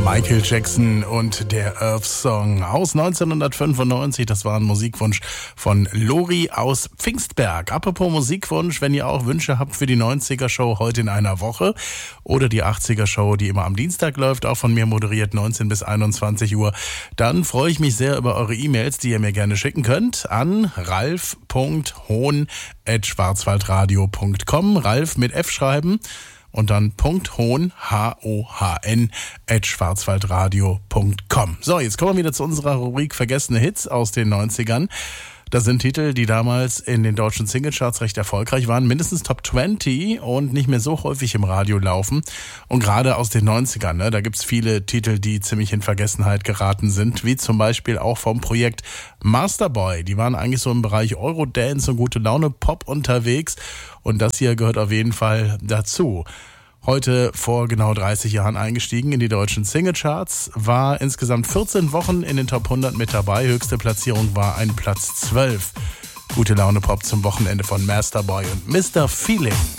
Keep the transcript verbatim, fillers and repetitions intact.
Michael Jackson und der Earth Song aus neunzehnhundertfünfundneunzig. Das war ein Musikwunsch von Lori aus Pfingstberg. Apropos Musikwunsch, wenn ihr auch Wünsche habt für die neunziger-Show heute in einer Woche oder die achtziger-Show, die immer am Dienstag läuft, auch von mir moderiert, neunzehn bis einundzwanzig Uhr, dann freue ich mich sehr über eure E-Mails, die ihr mir gerne schicken könnt an ralf punkt hohn at schwarzwaldradio punkt com. Ralf mit F schreiben. Und dann .hohn, H O H N, at schwarzwaldradio punkt com. So, jetzt kommen wir wieder zu unserer Rubrik Vergessene Hits aus den neunzigern. Das sind Titel, die damals in den deutschen Singlecharts recht erfolgreich waren, mindestens Top zwanzig und nicht mehr so häufig im Radio laufen. Und gerade aus den neunzigern, ne, da gibt's viele Titel, die ziemlich in Vergessenheit geraten sind, wie zum Beispiel auch vom Projekt Masterboy. Die waren eigentlich so im Bereich Eurodance und gute Laune Pop unterwegs und das hier gehört auf jeden Fall dazu. Heute vor genau dreißig Jahren eingestiegen in die deutschen Singlecharts, war insgesamt vierzehn Wochen in den Top hundert mit dabei. Höchste Platzierung war ein Platz zwölf. Gute Laune Pop zum Wochenende von Masterboy und Mister Feeling.